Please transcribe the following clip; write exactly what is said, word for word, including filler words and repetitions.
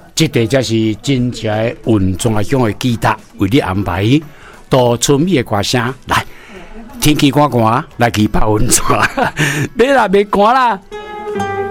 这个才是真正的运转乡的记达，为你安排到春米的歌声来。天气寒寒，来去泡温泉，别啦，别寒啦。